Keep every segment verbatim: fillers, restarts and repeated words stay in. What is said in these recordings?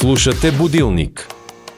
Слушате Будилник.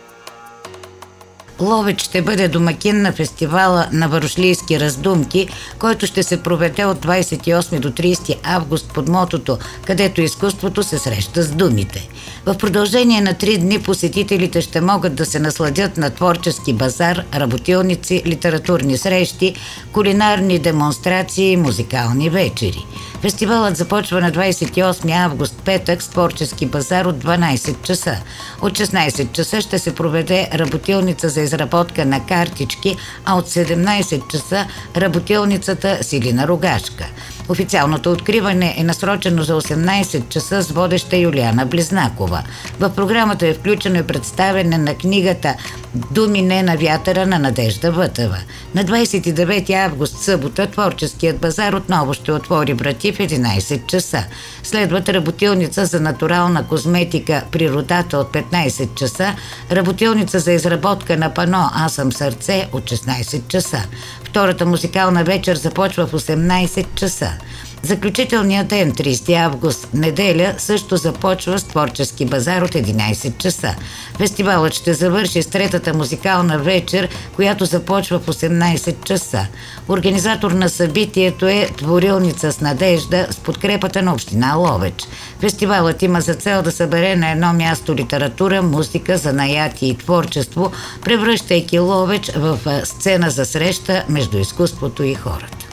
Ловеч ще бъде домакин на фестивала на Варошлийски раздумки, който ще се проведе от двадесет и осми до тридесети август под мотото „Където изкуството се среща с думите“. В продължение на три дни посетителите ще могат да се насладят на творчески базар, работилници, литературни срещи, кулинарни демонстрации и музикални вечери. Фестивалът започва на двадесет и осми август, петък, с творчески базар от дванадесет часа. От шестнадесет часа ще се проведе работилница за изработка на картички, а от седемнадесет часа работилницата Силина Рогашка. Официалното откриване е насрочено за осемнадесет часа с водеща Юлиана Близнакова. В програмата е включено и представяне на книгата „Думи не на вятъра“ на Надежда Вътева. На двадесет и девети август, събота, творческият базар отново ще отвори врати в единадесет часа. Следват работилница за натурална козметика „Природата“ от петнадесет часа, работилница за изработка на пано „Аз съм сърце“ от шестнадесет часа. Втората музикална вечер започва в осемнадесет часа. Заключителният ден, тридесети август, неделя, също започва с творчески базар от единадесет часа. Фестивалът ще завърши с третата музикална вечер, която започва в осемнадесет часа. Организатор на събитието е Творилница с надежда с подкрепата на община Ловеч. Фестивалът има за цел да събере на едно място литература, музика, занаяти и творчество, превръщайки Ловеч в сцена за среща между изкуството и хората.